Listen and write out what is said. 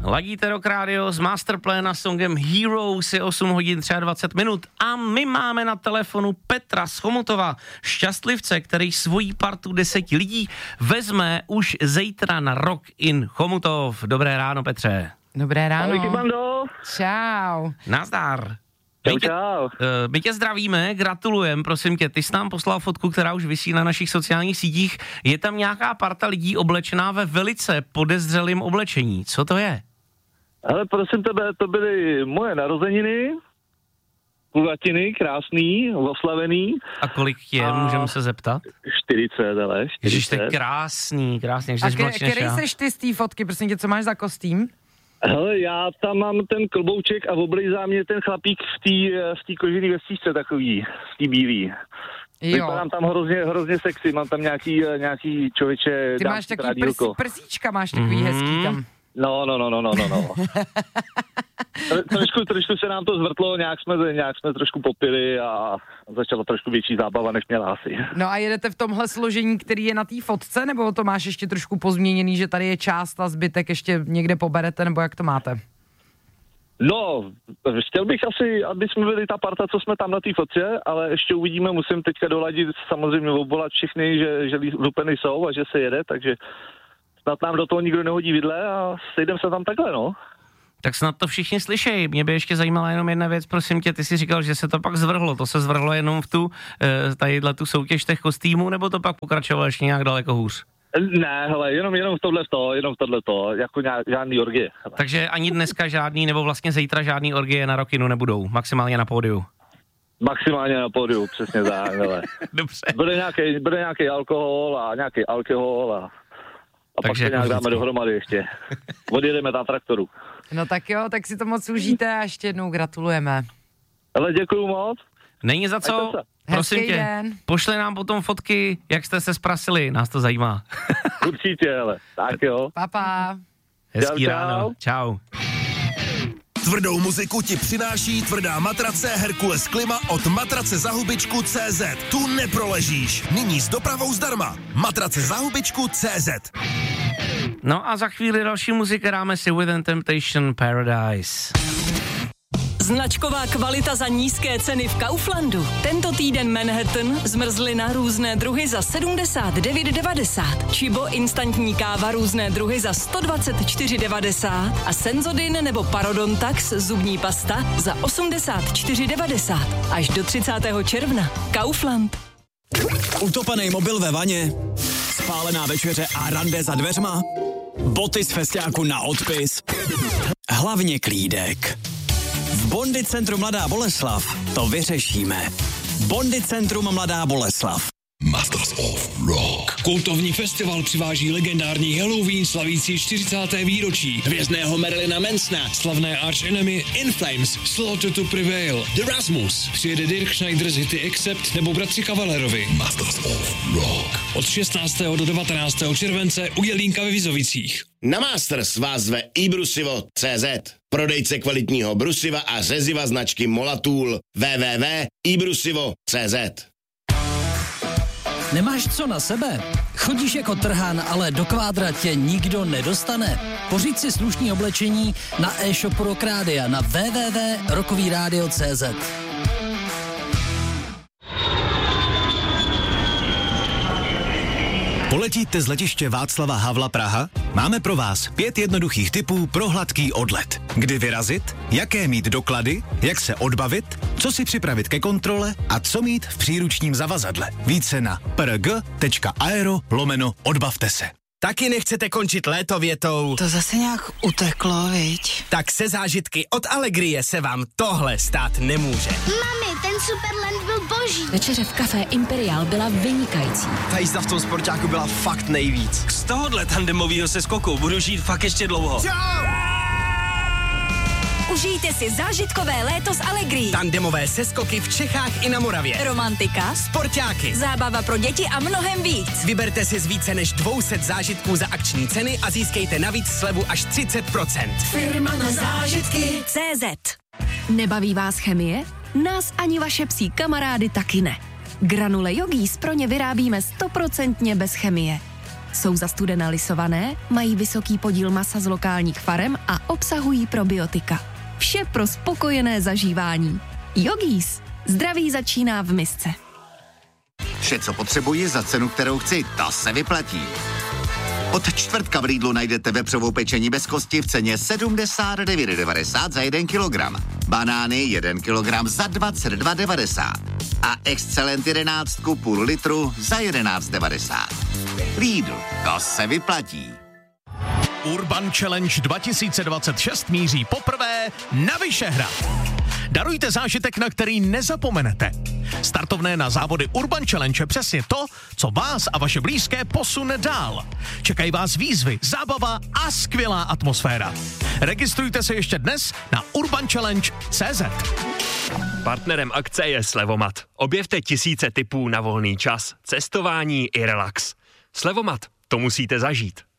Ladíte Rock Radio z Masterplana s songem Heroes, je 8 hodin 23 minut a my máme na telefonu Petra z Chomutova, šťastlivce, který svojí partu 10 lidí vezme už zítra na Rock in Chomutov. Dobré ráno, Petře. Dobré ráno. Ahoj, Bando. Čau. Nazdar. Čau. My tě zdravíme, gratulujeme, prosím tě, ty jsi nám poslal fotku, která už visí na našich sociálních sítích. Je tam nějaká parta lidí oblečená ve velice podezřelém oblečení. Co to je? Ale prosím tebe, to byly moje narozeniny, kulatiny, krásný, oslavený. A kolik je, můžeme se zeptat? 40, ale 40. Ježiš, to je krásný, jak jsi A který seš ty z té fotky, prosím tě, co máš za kostým? Hele, já tam mám ten klobouček a oblejzá mě ten chlapík v té kožený vestíčce takový, v té bílý. Vypadám tam hrozně sexy, mám tam nějaký člověče. Ty máš takový prsíčka, máš takový hezký tam. No. trošku se nám to zvrtlo, nějak jsme trošku popili a začala trošku větší zábava, než měla asi. No a jedete v tomhle složení, který je na té fotce, nebo to máš ještě trošku pozměněný, že tady je část a zbytek ještě někde poberete, nebo jak to máte? No, chtěl bych asi, aby jsme byli ta parta, co jsme tam na té fotce, ale ještě uvidíme, musím teďka doladit, samozřejmě obolat všechny, že lupeny jsou a že se jede, takže snad nám do toho nikdo nehodí vidle a sejdem se tam takhle, no. Tak snad to všichni slyšejí. Mě by ještě zajímala jenom jedna věc, prosím tě, ty jsi říkal, že se to pak zvrhlo. To se zvrhlo jenom v tu soutěž těch kostýmů, nebo to pak pokračovalo ještě nějak daleko hůř? Ne, hele, jenom v tohleto, jako žádný orgie. Takže ani dneska žádný, nebo vlastně zítra žádný orgie na Rockinu nebudou, maximálně na pódiu. Maximálně na pódiu, přesně tak, hele. Dobře. Bude nějaký alkohol a takže pak se nějak dáme dohromady ještě. Odjedeme tam traktoru. No tak jo, tak si to moc užijte a ještě jednou gratulujeme. Ale děkuju moc. Není za co, prosím hezký tě, den. pošli nám potom fotky, jak jste se sprasili, nás to zajímá. Určitě, hele. Tak jo. Papa. Hezký Čau. ráno, čau. Tvrdou muziku ti přináší tvrdá matrace Herkules Klima od matracezahubičku.cz. Tu neproležíš. Nyní s dopravou zdarma. Matracezahubičku.cz. No a za chvíli další muzika dáme si Within Temptation Paradise. Značková kvalita za nízké ceny v Kauflandu. Tento týden Manhattan, zmrzlina různé druhy za 79,90. Chibo instantní káva různé druhy za 124,90. A Senzodin nebo Parodontax zubní pasta za 84,90. Až do 30. června. Kaufland. Utopený mobil ve vaně, spálená večeře a rande za dveřma, boty z festiáku na odpis, hlavně klídek. V Bondy centru Mladá Boleslav to vyřešíme. Bondy centrum Mladá Boleslav. Masters of Rock. Kultovní festival přiváží legendární Halloween slavící 40. výročí, hvězdného Marilyna Mansona, slavné Arch Enemy, In Flames, Slaughter to Prevail, The Rasmus, přijede Dirk Schneider z hity Accept nebo bratři Kavalerovi. Masters of Rock. Od 16. do 19. července u Jelínka ve Vizovicích. Na Masters vás zve iBrusivo.cz, prodejce kvalitního brusiva a řeziva značky Molatool. www.ibrusivo.cz. Nemáš co na sebe? Chodíš jako trhán, ale do kvádra tě nikdo nedostane? Pořiď si slušný oblečení na e-shopu Rock Rádia na www.rockovyradio.cz. Poletíte z letiště Václava Havla Praha? Máme pro vás 5 jednoduchých tipů pro hladký odlet. Kdy vyrazit, jaké mít doklady, jak se odbavit, co si připravit ke kontrole a co mít v příručním zavazadle. Více na prg.aero/odbavte se. Taky nechcete končit léto větou? To zase nějak uteklo, viď? Tak se zážitky od Allegrie se vám tohle stát nemůže. Mami, ten Superland byl boží. Večeře v kafé Imperial byla vynikající. Ta jízda v tom sportáku byla fakt nejvíc. Z tohohle tandemovýho seskoku budu žít fakt ještě dlouho. Užijte si zážitkové léto s Allegrií. Tandemové seskoky v Čechách i na Moravě. Romantika, Sportáky, zábava pro děti a mnohem víc. Vyberte si z více než 200 zážitků za akční ceny a získejte navíc slevu až 30%. Firma na zážitky CZ. Nebaví vás chemie? Nás ani vaše psí kamarády taky ne. Granule Yogis pro ně vyrábíme 100% bez chemie. Jsou zastudené lisované, mají vysoký podíl masa z lokálních farem a obsahují probiotika. Vše pro spokojené zažívání. Yogis. Zdraví začíná v misce. Vše, co potřebuji za cenu, kterou chci, to se vyplatí. Od čtvrtka v Lidlu najdete vepřovou pečení bez kosti v ceně 79,90 za 1 kilogram. Banány 1 kilogram za 22,90. A Excelent 11 půl litru za 11,90. Lidl, to se vyplatí. Urban Challenge 2026 míří poprvé na Vyšehrad. Darujte zážitek, na který nezapomenete. Startovné na závody Urban Challenge je přesně to, co vás a vaše blízké posune dál. Čekají vás výzvy, zábava a skvělá atmosféra. Registrujte se ještě dnes na urbanchallenge.cz. Partnerem akce je Slevomat. Objevte tisíce tipů na volný čas, cestování i relax. Slevomat, to musíte zažít.